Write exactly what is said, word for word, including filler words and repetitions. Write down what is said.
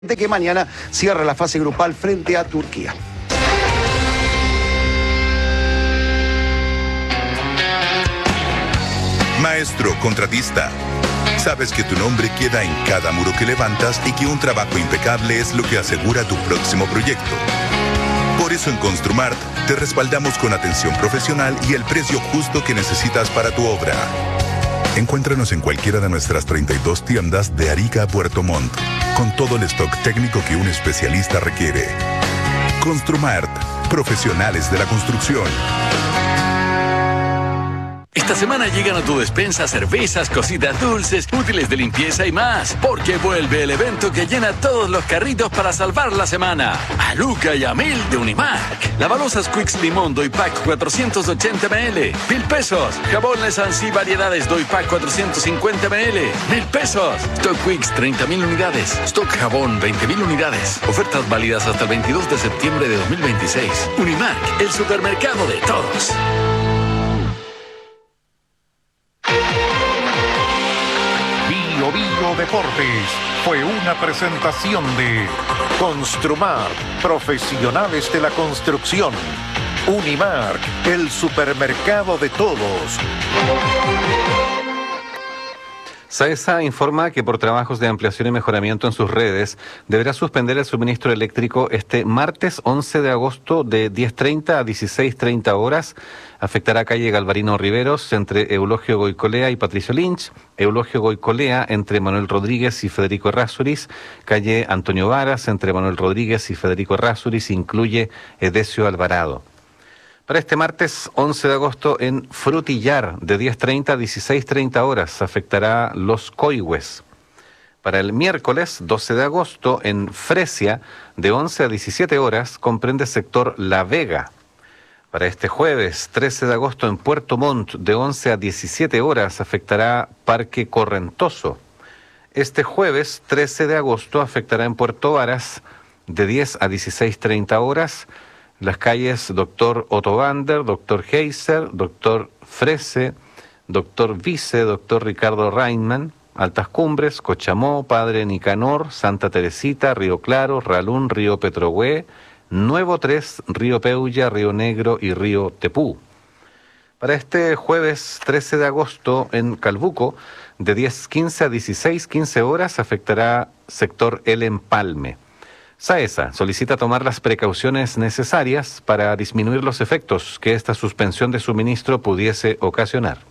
de que mañana cierra la fase grupal frente a Turquía. Maestro contratista, sabes que tu nombre queda en cada muro que levantas y que un trabajo impecable es lo que asegura tu próximo proyecto. Por eso en Construmart te respaldamos con atención profesional y el precio justo que necesitas para tu obra. Encuéntranos en cualquiera de nuestras treinta y dos tiendas de Arica a Puerto Montt, con todo el stock técnico que un especialista requiere. Construmart, profesionales de la construcción. Esta semana llegan a tu despensa cervezas, cositas dulces, útiles de limpieza y más, porque vuelve el evento que llena todos los carritos para salvar la semana. A Luca y a Mil de Unimark. Lavalosas Quicks Limón Doypack cuatrocientos ochenta mililitros, mil pesos. Jabón Lesansi Variedades Doypack cuatrocientos cincuenta mililitros, mil pesos. Stock Quicks treinta mil unidades. Stock Jabón veinte mil unidades. Ofertas válidas hasta el veintidós de septiembre de dos mil veintiséis. Unimark, el supermercado de todos. Bio Bio Deportes fue una presentación de Construmart, profesionales de la construcción. Unimark, el supermercado de todos. SAESA informa que por trabajos de ampliación y mejoramiento en sus redes deberá suspender el suministro eléctrico este martes once de agosto de diez treinta a dieciséis treinta horas. Afectará calle Galvarino Riveros entre Eulogio Goicolea y Patricio Lynch, Eulogio Goicolea entre Manuel Rodríguez y Federico Errázuriz, calle Antonio Varas entre Manuel Rodríguez y Federico Errázuriz, incluye Edesio Alvarado. Para este martes once de agosto en Frutillar, de diez treinta a dieciséis treinta horas, afectará Los Coihues. Para el miércoles doce de agosto en Fresia, de once a diecisiete horas, comprende sector La Vega. Para este jueves trece de agosto en Puerto Montt, de once a diecisiete horas, afectará Parque Correntoso. Este jueves trece de agosto afectará en Puerto Varas, de diez a dieciséis treinta horas, las calles Doctor Otto Bander, Doctor Heiser, Doctor Frese, Doctor Vice, Doctor Ricardo Reinman, Altas Cumbres, Cochamó, Padre Nicanor, Santa Teresita, Río Claro, Ralún, Río Petrohue, Nuevo tres, Río Peulla, Río Negro y Río Tepú. Para este jueves trece de agosto en Calbuco, de diez quince a dieciséis quince horas, afectará sector El Empalme. SAESA solicita tomar las precauciones necesarias para disminuir los efectos que esta suspensión de suministro pudiese ocasionar.